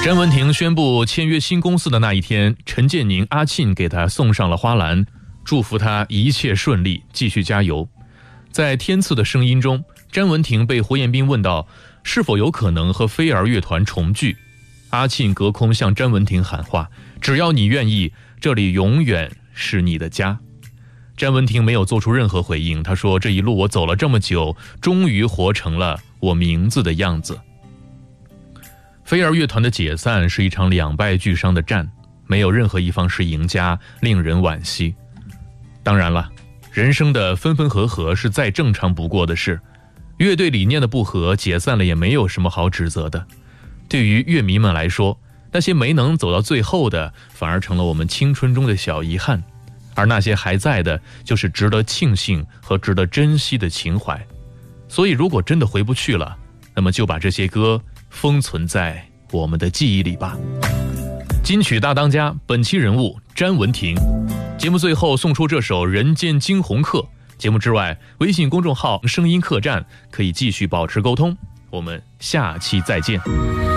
詹雯婷宣布签约新公司的那一天，陈建宁、阿沁给她送上了花篮，祝福她一切顺利，继续加油。在天赐的声音中，詹雯婷被胡彦斌问到是否有可能和飞儿乐团重聚，阿沁隔空向詹雯婷喊话：只要你愿意，这里永远是你的家。詹雯婷没有做出任何回应，她说：这一路我走了这么久，终于活成了我名字的样子。飞儿乐团的解散是一场两败俱伤的战，没有任何一方是赢家，令人惋惜。当然了，人生的分分合合是再正常不过的事，乐队理念的不合，解散了也没有什么好指责的。对于乐迷们来说，那些没能走到最后的，反而成了我们青春中的小遗憾，而那些还在的，就是值得庆幸和值得珍惜的情怀。所以如果真的回不去了，那么就把这些歌封存在我们的记忆里吧。金曲大当家，本期人物詹雯婷。节目最后送出这首《人间惊鸿客》。节目之外，微信公众号声音客栈可以继续保持沟通。我们下期再见。